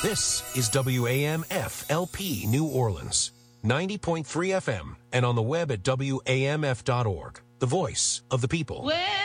This is WAMF-LP New Orleans, 90.3 FM, and on the web at WAMF.org, the voice of the people. Well,